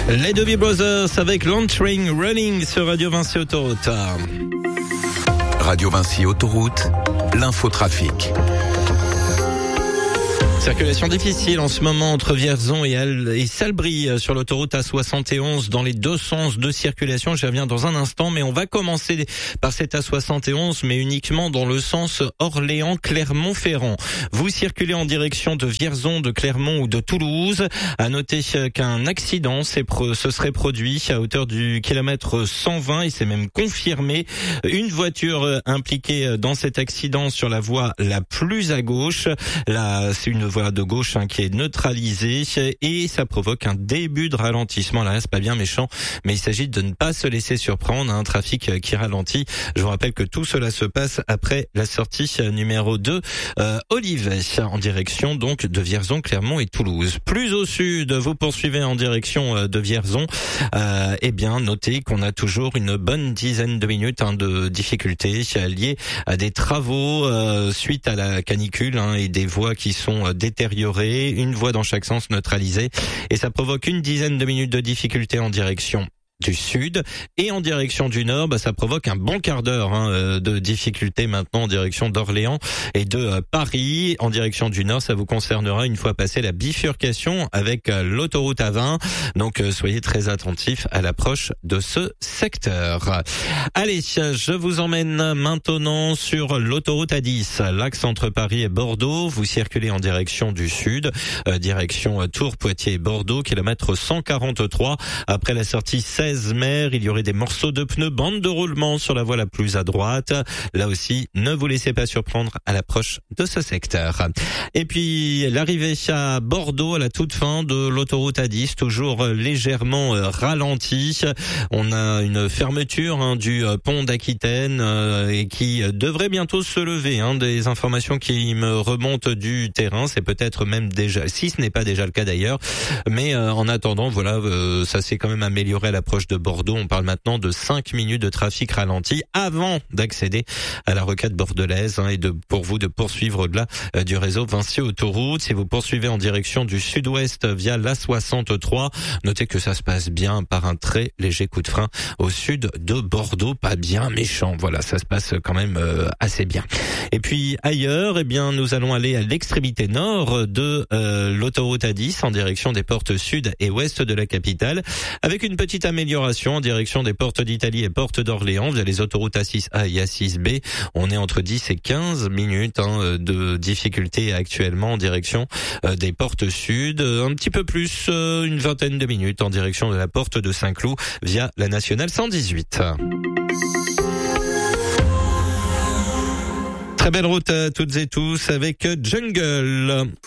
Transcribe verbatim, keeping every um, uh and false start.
Les Doobie Brothers avec Launching Running sur Radio Vinci Autoroute. Radio Vinci Autoroute, l'infotrafic. Circulation difficile en ce moment entre Vierzon et, Al- et Salbris sur l'autoroute A soixante et onze dans les deux sens de circulation. J'y reviens dans un instant, mais on va commencer par cette A soixante et onze, mais uniquement dans le sens Orléans-Clermont-Ferrand. Vous circulez en direction de Vierzon, de Clermont ou de Toulouse. À noter qu'un accident s'est pro- se serait produit à hauteur du kilomètre cent vingt et c'est même confirmé. Une voiture impliquée dans cet accident sur la voie la plus à gauche. Là, c'est une voie de gauche hein, qui est neutralisée et ça provoque un début de ralentissement. Là, c'est pas bien méchant, mais il s'agit de ne pas se laisser surprendre. Un trafic qui ralentit. Je vous rappelle que tout cela se passe après la sortie numéro deux, euh, Olivet, en direction donc de Vierzon, Clermont et Toulouse. Plus au sud, vous poursuivez en direction de Vierzon. Euh, eh bien, notez qu'on a toujours une bonne dizaine de minutes hein, de difficultés liées à des travaux euh, suite à la canicule hein, et des voies qui sont détériorées, une voie dans chaque sens neutralisée et ça provoque une dizaine de minutes de difficulté en direction du sud et en direction du nord, bah, ça provoque un bon quart d'heure hein, de difficulté maintenant en direction d'Orléans et de euh, Paris. En direction du nord, ça vous concernera une fois passé la bifurcation avec euh, l'autoroute A vingt. Donc euh, soyez très attentifs à l'approche de ce secteur. Allez, je vous emmène maintenant sur l'autoroute A dix, l'axe entre Paris et Bordeaux. Vous circulez en direction du sud, euh, direction euh, Tours, Poitiers, Bordeaux, kilomètre cent quarante-trois. Après la sortie seize mer, il y aurait des morceaux de pneus, bande de roulement sur la voie la plus à droite. Là aussi, ne vous laissez pas surprendre à l'approche de ce secteur. Et puis, l'arrivée à Bordeaux à la toute fin de l'autoroute A dix, toujours légèrement ralentie. On a une fermeture hein, du pont d'Aquitaine euh, et qui devrait bientôt se lever. Hein, des informations qui me remontent du terrain, c'est peut-être même déjà, si ce n'est pas déjà le cas d'ailleurs. Mais euh, en attendant, voilà, euh, ça s'est quand même amélioré à l'approche de Bordeaux. On parle maintenant de cinq minutes de trafic ralenti avant d'accéder à la rocade bordelaise hein, et de pour vous de poursuivre au-delà euh, du réseau Vinci Autoroute. Si vous poursuivez en direction du sud-ouest via l'A soixante-trois, notez que ça se passe bien par un très léger coup de frein au sud de Bordeaux, pas bien méchant. Voilà, ça se passe quand même euh, assez bien. Et puis ailleurs, eh bien nous allons aller à l'extrémité nord de euh, l'autoroute A dix en direction des portes sud et ouest de la capitale avec une petite amélioration en direction des portes d'Italie et portes d'Orléans via les autoroutes A six A et A six B. On est entre dix et quinze minutes hein, de difficulté actuellement en direction euh, des portes sud. Un petit peu plus, euh, une vingtaine de minutes en direction de la porte de Saint-Cloud via la nationale cent dix-huit. Très belle route à toutes et tous avec Jungle.